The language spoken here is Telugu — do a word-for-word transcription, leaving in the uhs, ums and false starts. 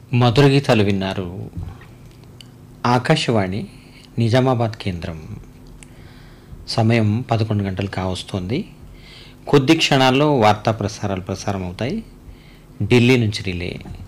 మధుర గీతాలు విన్నారు. ఆకాశవాణి నిజామాబాద్ కేంద్రం. సమయం పదకొండు గంటలు కావస్తోంది. కొద్ది క్షణాల్లో వార్తా ప్రసారాలు ప్రసారం అవుతాయి. ఢిల్లీ నుంచి రిలే.